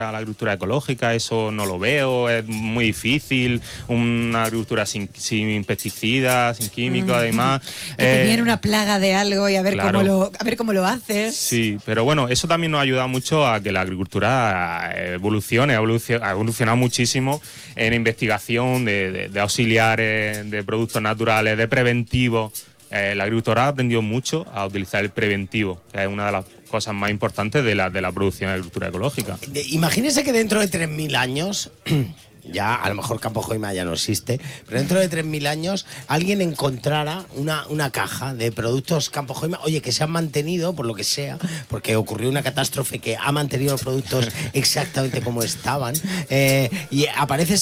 a la agricultura ecológica, eso no lo veo, es muy difícil, una agricultura sin pesticidas, sin químicos, además. Que te viene una plaga de algo y a ver, claro, cómo lo haces. Sí, pero bueno, eso también nos ha ayudado mucho a que la agricultura evolucione, ha evolucionado muchísimo en investigación de auxiliares, de productos naturales, de preventivos. La agricultura ha aprendido mucho a utilizar el preventivo, que es una de las cosas más importantes de la producción de agricultura ecológica. Imagínese que dentro de 3.000 años, ya a lo mejor Campo Joima ya no existe, pero dentro de 3.000 años alguien encontrara una caja de productos Campo Joima, oye, que se han mantenido por lo que sea, porque ocurrió una catástrofe que ha mantenido los productos exactamente como estaban, y aparece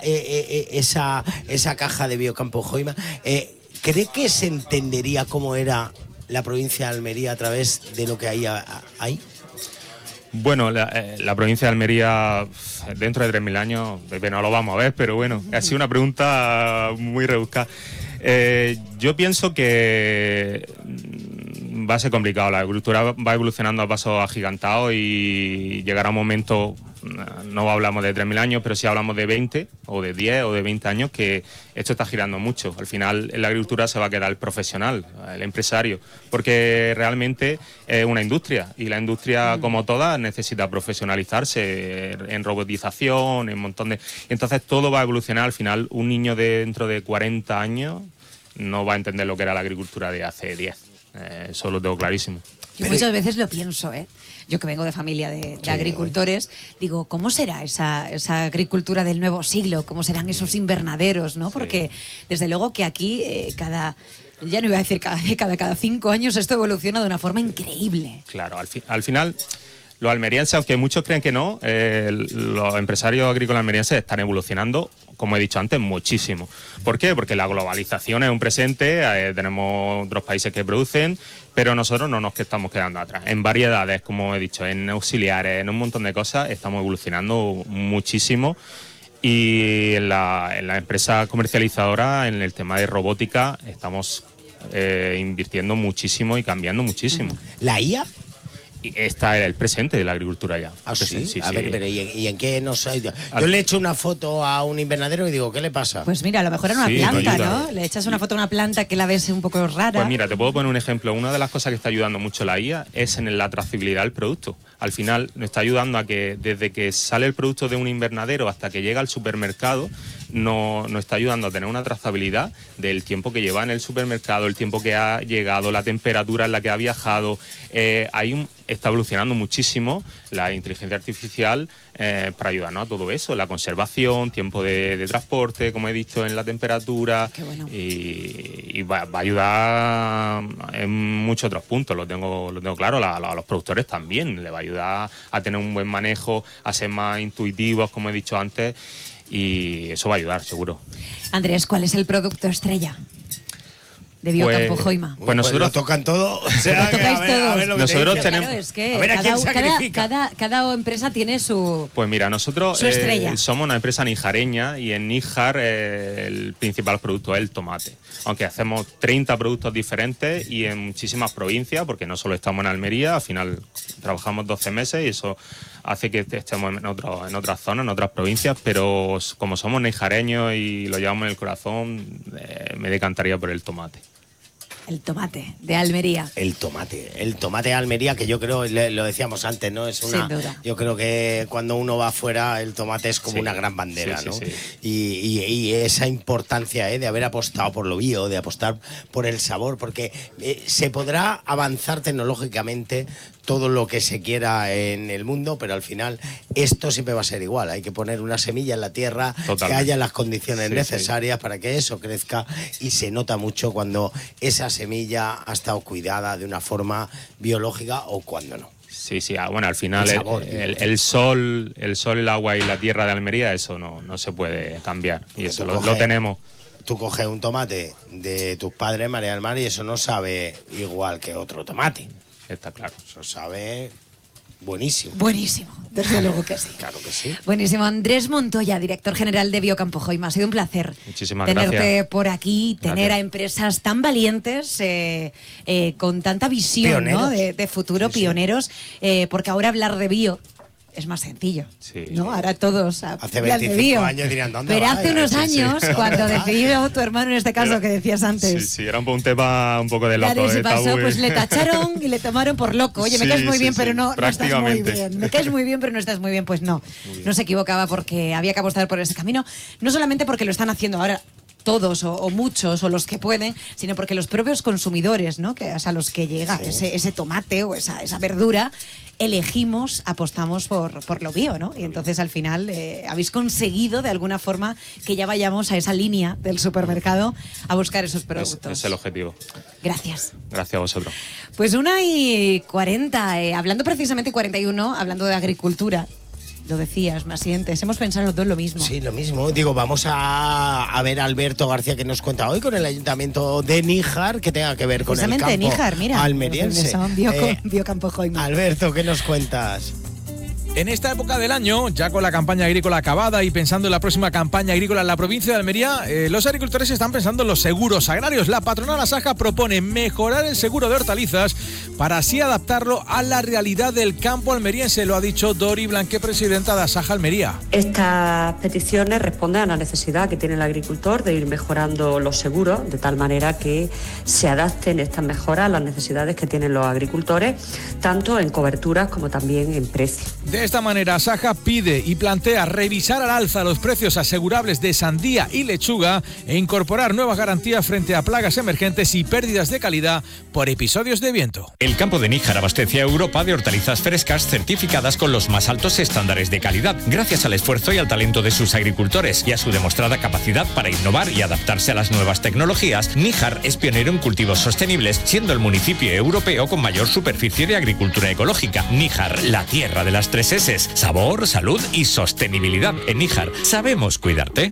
esa caja de Biocampo Joima. ¿Cree que se entendería cómo era la provincia de Almería a través de lo que hay ahí? Bueno, la provincia de Almería, dentro de 3.000 años, no lo vamos a ver, pero bueno, ha sido una pregunta muy rebuscada. Yo pienso que va a ser complicado. La agricultura va evolucionando a pasos agigantados y llegará un momento, no hablamos de 3.000 años, pero sí hablamos de 20 o de 10 o de 20 años, que esto está girando mucho. Al final en la agricultura se va a quedar el profesional, el empresario, porque realmente es una industria y la industria, como todas, necesita profesionalizarse en robotización, en un montón de... Entonces todo va a evolucionar. Al final un niño dentro de 40 años no va a entender lo que era la agricultura de hace 10. Eso lo tengo clarísimo. Yo muchas veces lo pienso, yo que vengo de familia de agricultores, digo, ¿cómo será esa agricultura del nuevo siglo? ¿Cómo serán esos invernaderos, no? Porque desde luego que aquí ya no iba a decir cada década, cada 5 años esto evoluciona de una forma increíble. Claro, al final los almerienses, aunque muchos creen que no, los empresarios agrícolas almerienses están evolucionando, como he dicho antes, muchísimo. ¿Por qué? Porque la globalización es un presente, tenemos otros países que producen, pero nosotros no nos estamos quedando atrás. En variedades, como he dicho, en auxiliares, en un montón de cosas, estamos evolucionando muchísimo. Y en la empresa comercializadora, en el tema de robótica, estamos invirtiendo muchísimo y cambiando muchísimo. ¿La IA? Está el presente de la agricultura ya. ¿Ah, sí? Sí, a ver, pero ¿y en qué nos ha ido? Yo le echo una foto a un invernadero y digo, ¿qué le pasa? Pues mira, a lo mejor era una planta, ¿no? Le echas una foto a una planta que la ves un poco rara. Pues mira, te puedo poner un ejemplo. Una de las cosas que está ayudando mucho la IA es en la trazabilidad del producto. Al final nos está ayudando a que desde que sale el producto de un invernadero hasta que llega al supermercado, nos está ayudando a tener una trazabilidad del tiempo que lleva en el supermercado, el tiempo que ha llegado, la temperatura en la que ha viajado. Está evolucionando muchísimo la inteligencia artificial para ayudarnos a todo eso, la conservación, tiempo de transporte, como he dicho, en la temperatura. Qué bueno. Y va a ayudar en muchos otros puntos, lo tengo claro, a los productores también, le va a ayudar a tener un buen manejo, a ser más intuitivos, como he dicho antes, y eso va a ayudar, seguro. Andrés, ¿cuál es el producto estrella de Biocampo Joima? Pues nosotros lo tocan todo. O sea, a ver lo que nosotros tenemos. Claro, es que a ver a quién sacrifica. cada empresa tiene su. Pues mira, nosotros somos una empresa nijareña y en Níjar el principal producto es el tomate. Aunque hacemos 30 productos diferentes y en muchísimas provincias, porque no solo estamos en Almería, al final trabajamos 12 meses y eso hace que estemos en otras zonas, en otras provincias, pero como somos nijareños y lo llevamos en el corazón, me decantaría por el tomate. El tomate de Almería. El tomate de Almería, que yo creo, lo decíamos antes, ¿no? Es una, sin duda. Yo creo que cuando uno va afuera, el tomate es como una gran bandera, ¿no? Sí. Y esa importancia de haber apostado por lo bio, de apostar por el sabor, porque se podrá avanzar tecnológicamente todo lo que se quiera en el mundo, pero al final esto siempre va a ser igual. Hay que poner una semilla en la tierra, totalmente, que haya las condiciones necesarias para que eso crezca, y se nota mucho cuando esa semilla ha estado cuidada de una forma biológica o cuando no. Sí, bueno, al final el sol, el agua y la tierra de Almería, eso no se puede cambiar, y eso lo tenemos. Tú coges un tomate de tus padres, María del Mar, y eso no sabe igual que otro tomate. Está claro. Eso sabe buenísimo. Buenísimo, desde luego que sí. Claro que sí. Buenísimo. Andrés Montoya, director general de Biocampo Joima. Ha sido un placer tenerte por aquí, tener a empresas tan valientes, con tanta visión, ¿no? de futuro, pioneros, porque ahora hablar de bio es más sencillo, Sí. ¿no? Ahora todos Hace plan de 25 bio. años dirían, ¿dónde Pero va? hace unos Sí, sí. años, cuando decidió tu hermano en este caso que decías antes. Sí, sí, era un tema un poco de loco. Claro, y se pasó, tabú, pues le tacharon y le tomaron por loco. Oye, me Sí, caes muy sí, bien, sí, pero no estás muy prácticamente. bien. Me caes muy bien, pero no estás muy bien. Pues no se equivocaba porque había que apostar por ese camino. No solamente porque lo están haciendo ahora todos o muchos o los que pueden, sino porque los propios consumidores, ¿no? Que es a los que llega ese tomate o esa verdura, apostamos por lo bio, ¿no? Y entonces al final habéis conseguido de alguna forma que ya vayamos a esa línea del supermercado a buscar esos productos. Es el objetivo. Gracias. Gracias a vosotros. Pues 1:40, hablando precisamente 41, hablando de agricultura. Lo decías, Masientes, hemos pensado los dos lo mismo. Sí, lo mismo. Digo, vamos a ver a Alberto García que nos cuenta hoy con el Ayuntamiento de Níjar, que tenga que ver con el campo Níjar, mira, almeriense. Biocampo Joima. Alberto, ¿qué nos cuentas? En esta época del año, ya con la campaña agrícola acabada y pensando en la próxima campaña agrícola en la provincia de Almería, los agricultores están pensando en los seguros agrarios. La patronal Asaja propone mejorar el seguro de hortalizas para así adaptarlo a la realidad del campo almeriense, lo ha dicho Dori Blanqué, presidenta de Asaja Almería. Estas peticiones responden a la necesidad que tiene el agricultor de ir mejorando los seguros, de tal manera que se adapten estas mejoras a las necesidades que tienen los agricultores, tanto en coberturas como también en precios. De esta manera, Asaja pide y plantea revisar al alza los precios asegurables de sandía y lechuga e incorporar nuevas garantías frente a plagas emergentes y pérdidas de calidad por episodios de viento. El campo de Níjar abastece a Europa de hortalizas frescas certificadas con los más altos estándares de calidad, gracias al esfuerzo y al talento de sus agricultores y a su demostrada capacidad para innovar y adaptarse a las nuevas tecnologías. Níjar es pionero en cultivos sostenibles, siendo el municipio europeo con mayor superficie de agricultura ecológica. Níjar, la tierra de las 3 S: sabor, salud y sostenibilidad. En Níjar sabemos cuidarte.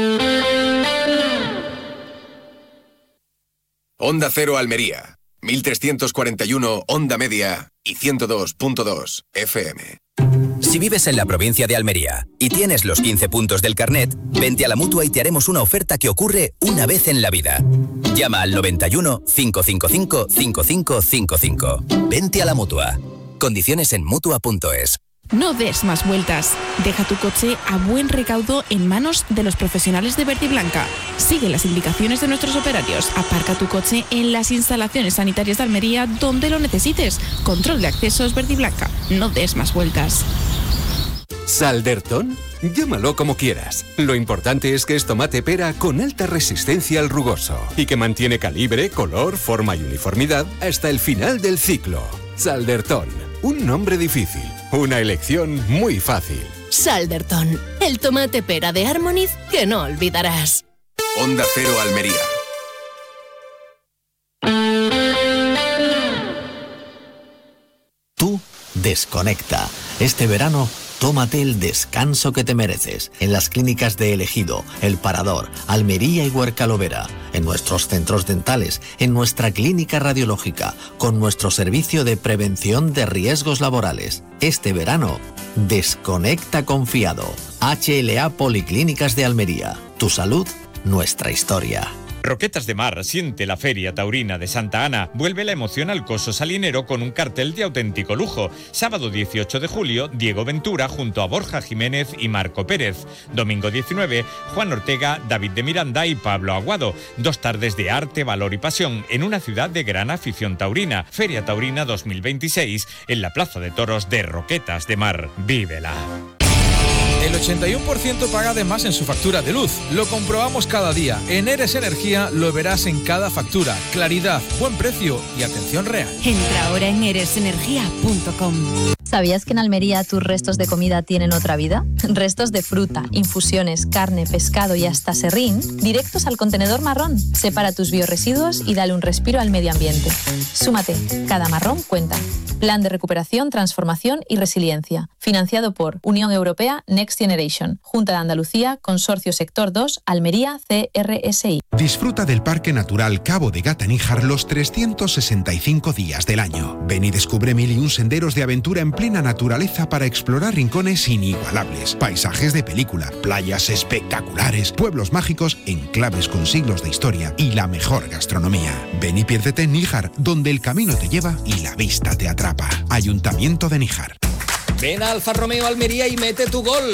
Onda Cero Almería, 1341 Onda Media y 102.2 FM. Si vives en la provincia de Almería y tienes los 15 puntos del carnet, vente a la Mutua y te haremos una oferta que ocurre una vez en la vida. Llama al 91 555 5555. Vente a la Mutua. Condiciones en Mutua.es. No des más vueltas. Deja tu coche a buen recaudo en manos de los profesionales de Vertiblanca. Sigue las indicaciones de nuestros operarios. Aparca tu coche en las instalaciones sanitarias de Almería donde lo necesites. Control de accesos Vertiblanca. No des más vueltas. ¿Salderton? Llámalo como quieras. Lo importante es que es tomate pera con alta resistencia al rugoso y que mantiene calibre, color, forma y uniformidad hasta el final del ciclo. Salderton. Un nombre difícil, una elección muy fácil. Salderton, el tomate pera de Harmoniz que no olvidarás. Onda Cero Almería. Tú desconecta. Este verano, tómate el descanso que te mereces en las clínicas de El Ejido, El Parador, Almería y Huercalovera, en nuestros centros dentales, en nuestra clínica radiológica, con nuestro servicio de prevención de riesgos laborales. Este verano, desconecta confiado. HLA Policlínicas de Almería. Tu salud, nuestra historia. Roquetas de Mar siente la Feria Taurina de Santa Ana. Vuelve la emoción al coso salinero con un cartel de auténtico lujo. Sábado 18 de julio, Diego Ventura junto a Borja Jiménez y Marco Pérez. Domingo 19, Juan Ortega, David de Miranda y Pablo Aguado. 2 tardes de arte, valor y pasión en una ciudad de gran afición taurina. Feria Taurina 2026 en la Plaza de Toros de Roquetas de Mar. ¡Vívela! El 81% paga de más en su factura de luz. Lo comprobamos cada día. En Eres Energía lo verás en cada factura. Claridad, buen precio y atención real. Entra ahora en eresenergia.com. ¿Sabías que en Almería tus restos de comida tienen otra vida? Restos de fruta, infusiones, carne, pescado y hasta serrín, directos al contenedor marrón. Separa tus biorresiduos y dale un respiro al medio ambiente. Súmate, cada marrón cuenta. Plan de recuperación, transformación y resiliencia. Financiado por Unión Europea Next Generation, Junta de Andalucía, Consorcio Sector 2, Almería, CRSI. Disfruta del Parque Natural Cabo de Gata Níjar los 365 días del año. Ven y descubre 1001 senderos de aventura en plena naturaleza para explorar rincones inigualables, paisajes de película, playas espectaculares, pueblos mágicos, enclaves con siglos de historia y la mejor gastronomía. Ven y piérdete en Níjar, donde el camino te lleva y la vista te atrapa. Ayuntamiento de Níjar. Ven a Alfa Romeo Almería y mete tu gol.